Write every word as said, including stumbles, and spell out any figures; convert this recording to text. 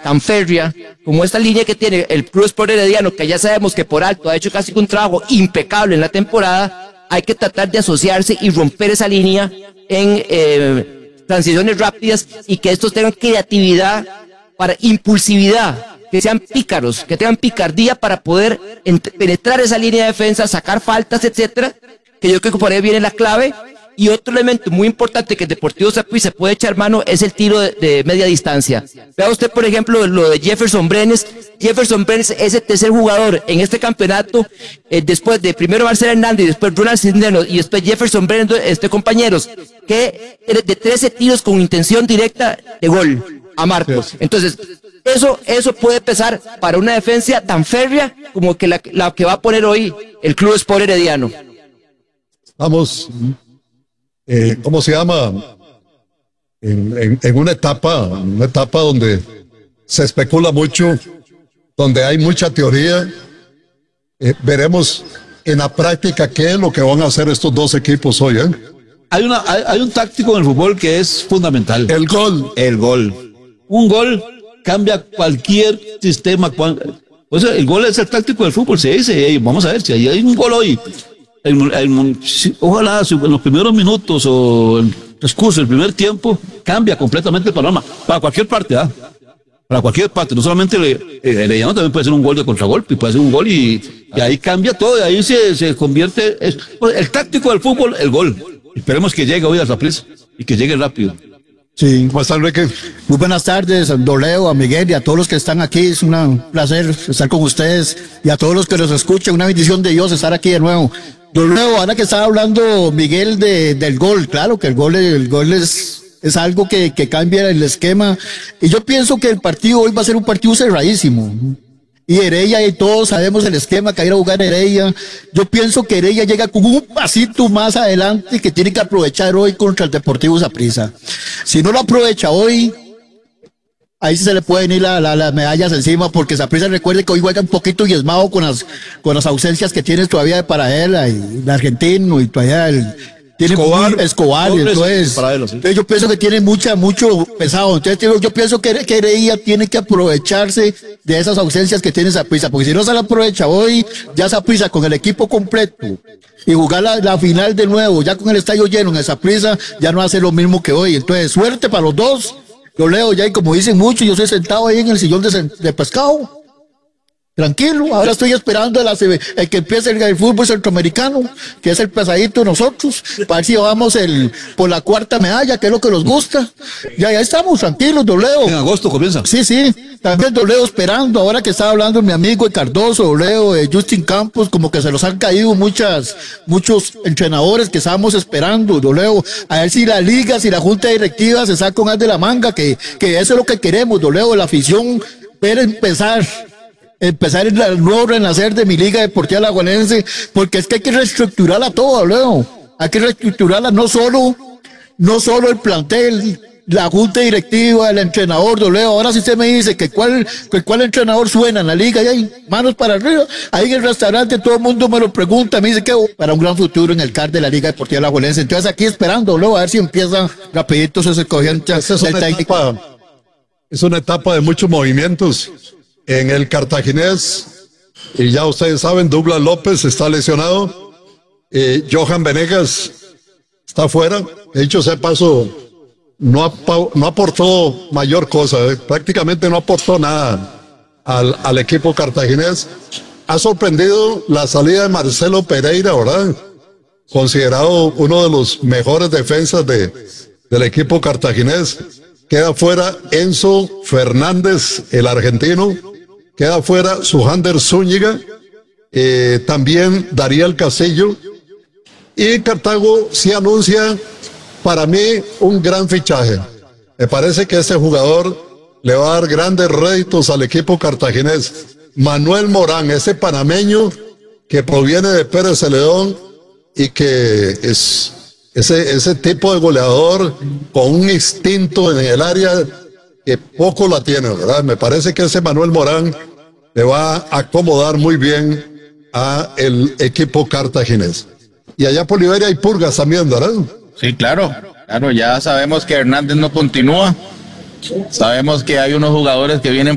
tan férrea como esta línea que tiene el Club Sport Herediano, que ya sabemos que por alto ha hecho casi un trabajo impecable en la temporada, hay que tratar de asociarse y romper esa línea en eh, transiciones rápidas y que estos tengan creatividad para impulsividad, que sean pícaros, que tengan picardía para poder penetrar esa línea de defensa, sacar faltas, etcétera, que yo creo que por ahí viene la clave. Y otro elemento muy importante que el Deportivo Saprissa puede echar mano es el tiro de, de media distancia. Vea usted, por ejemplo, lo de Jefferson Brenes. Jefferson Brenes es el tercer jugador en este campeonato, eh, después de primero Marcelo Hernández y después Ronald Cisneros y después Jefferson Brenes, este, compañeros, que de trece tiros con intención directa de gol a Marcos. Entonces, eso, eso puede pesar para una defensa tan férrea como que la, la que va a poner hoy el Club Sport Herediano. Vamos... Eh, ¿cómo se llama? En, en, en una etapa, una etapa donde se especula mucho, donde hay mucha teoría. Eh, veremos en la práctica qué es lo que van a hacer estos dos equipos hoy, ¿eh? Hay, una, hay, hay un táctico en el fútbol que es fundamental. El gol. El gol. Un gol cambia cualquier sistema. O sea, el gol es el táctico del fútbol. Se dice, hey, vamos a ver si hay un gol hoy. El, el, ojalá en los primeros minutos o el transcurso del primer tiempo cambia completamente el panorama para cualquier parte, ¿ah? Para cualquier parte, no solamente el Herediano también puede ser un gol de contragolpe, puede ser un gol y, y ahí cambia todo, y ahí se, se convierte es, el táctico del fútbol, el gol. Esperemos que llegue hoy a Saprissa y que llegue rápido. Sí, ¿cómo está, Enrique? Muy buenas tardes, a Doleo, a Miguel y a todos los que están aquí. Es un placer estar con ustedes y a todos los que los escuchan. Una bendición de Dios estar aquí de nuevo. Doleo, ahora que estaba hablando Miguel de, del gol, claro que el gol, el gol es, es algo que, que cambia el esquema. Y yo pienso que el partido hoy va a ser un partido cerradísimo. Y Heredia, y todos sabemos el esquema que va a ir a jugar Heredia. Yo pienso que Heredia llega con un pasito más adelante que tiene que aprovechar hoy contra el Deportivo Saprissa. Si no lo aprovecha hoy, ahí sí se le pueden ir la, la, las medallas encima, porque Saprissa, recuerde que hoy juega un poquito diezmado con las, con las ausencias que tiene todavía de Paradela y el argentino y todavía el... Tiene Escobar, muy, Escobar y entonces, Paradela, sí. Entonces yo pienso que tiene mucha, mucho pesado. Entonces yo, yo pienso que, que Heredia tiene que aprovecharse de esas ausencias que tiene Saprissa, porque si no se la aprovecha hoy, ya Saprissa con el equipo completo y jugar la, la final de nuevo, ya con el estadio lleno en el Saprissa, ya no hace lo mismo que hoy. Entonces suerte para los dos. Yo leo ya y como dicen muchos, yo estoy sentado ahí en el sillón de, de pescado. Tranquilo, ahora estoy esperando el, el que empiece el, el fútbol centroamericano, que es el pesadito de nosotros, para ver si vamos el, por la cuarta medalla, que es lo que nos gusta. Ya, ya estamos tranquilos, Doleo. En agosto comienza. Sí, sí, también Doleo esperando, ahora que estaba hablando mi amigo de Cardoso, Doleo, de Justin Campos, como que se nos han caído muchas, muchos entrenadores que estábamos esperando, Doleo, a ver si la liga, si la junta directiva se saca un as de la manga, que, que eso es lo que queremos, Doleo, la afición, ver empezar. Empezar el nuevo renacer de mi Liga Deportiva Alajuelense, porque es que hay que reestructurarla toda, Leo. Hay que reestructurarla, no solo, no solo el plantel, la junta directiva, el entrenador, Leo. Ahora si usted me dice que cuál, que cuál entrenador suena en la liga, y hay manos para arriba. Ahí en el restaurante todo el mundo me lo pregunta, me dice que para un gran futuro en el C A R de la Liga Deportiva Alajuelense. Entonces aquí esperando, Leo, a ver si empieza rapidito ese cogiente del técnico. Es una etapa de muchos movimientos. En el Cartaginés, y ya ustedes saben, Douglas López está lesionado, eh, Johan Venegas está fuera, de hecho ese paso no, ap no aportó mayor cosa, eh, prácticamente no aportó nada al, al equipo cartaginés. Ha sorprendido la salida de Marcelo Pereira, ¿verdad? Considerado uno de los mejores defensas de, del equipo cartaginés. Queda fuera Enzo Fernández, el argentino. Queda fuera Sujander Zúñiga, eh, también Dariel Castillo. Y Cartago sí anuncia para mí un gran fichaje. Me parece que este jugador le va a dar grandes réditos al equipo cartaginés. Manuel Morán, ese panameño que proviene de Pérez Celedón y que es ese, ese tipo de goleador con un instinto en el área que poco la tiene, ¿verdad? Me parece que ese Manuel Morán le va a acomodar muy bien a el equipo cartaginés. Y allá por Liberia hay purgas también, ¿verdad? Sí, claro, claro, ya sabemos que Hernández no continúa, sabemos que hay unos jugadores que vienen